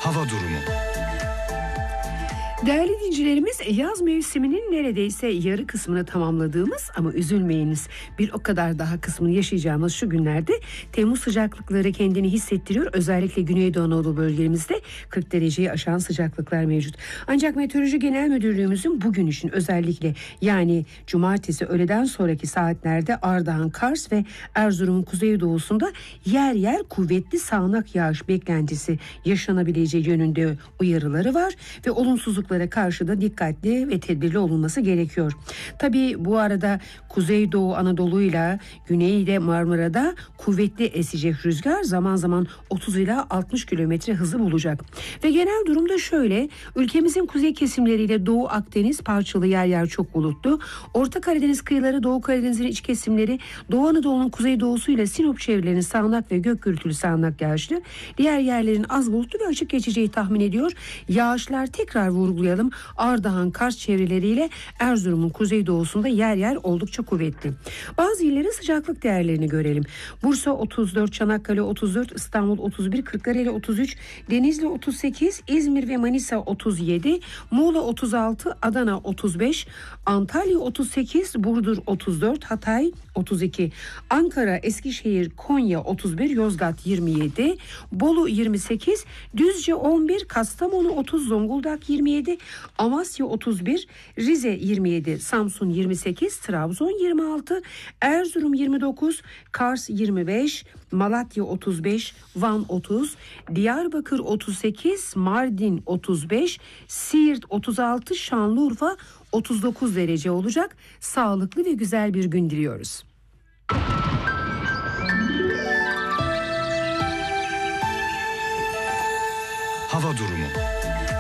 Hava durumu. Değerli dinleyicilerimiz, yaz mevsiminin neredeyse yarı kısmını tamamladığımız ama üzülmeyiniz, bir o kadar daha kısmını yaşayacağımız şu günlerde Temmuz sıcaklıkları kendini hissettiriyor. Özellikle Güneydoğu Anadolu bölgemizde 40 dereceyi aşan sıcaklıklar mevcut. Ancak Meteoroloji Genel Müdürlüğümüzün bugün için özellikle yani cumartesi öğleden sonraki saatlerde Ardahan, Kars ve Erzurum'un kuzeydoğusunda yer yer kuvvetli sağanak yağış beklentisi yaşanabileceği yönünde uyarıları var ve olumsuzluk karşı da dikkatli ve tedbirli olunması gerekiyor. Tabii bu arada Kuzeydoğu Anadolu'yla Güneyde Marmara'da kuvvetli esecek rüzgar zaman zaman 30 ila 60 kilometre hızı bulacak. Ve genel durumda şöyle: ülkemizin kuzey kesimleriyle Doğu Akdeniz parçalı, yer yer çok bulutlu. Orta Karadeniz kıyıları, Doğu Karadeniz'in iç kesimleri, Doğu Anadolu'nun kuzeydoğusuyla Sinop çevrelerinin sağanak ve gök gürültülü sağanak yağışlı. Diğer yerlerin az bulutlu ve açık geçeceği tahmin ediyor. Yağışlar tekrar vurgulayalım. Ardahan, Kars çevreleriyle Erzurum'un kuzeydoğusunda yer yer oldukça kuvvetli. Bazı illerin sıcaklık değerlerini görelim. Bursa 34, Çanakkale 34, İstanbul 31, Kırklareli 33, Denizli 38, İzmir ve Manisa 37, Muğla 36, Adana 35, Antalya 38, Burdur 34, Hatay 32, Ankara, Eskişehir, Konya 31, Yozgat 27, Bolu 28, Düzce 11, Kastamonu 30, Zonguldak 27, Amasya 31, Rize 27, Samsun 28, Trabzon 26, Erzurum 29, Kars 25, Malatya 35, Van 30, Diyarbakır 38, Mardin 35, Siirt 36, Şanlıurfa 39 derece olacak. Sağlıklı ve güzel bir gün diliyoruz. Hava durumu.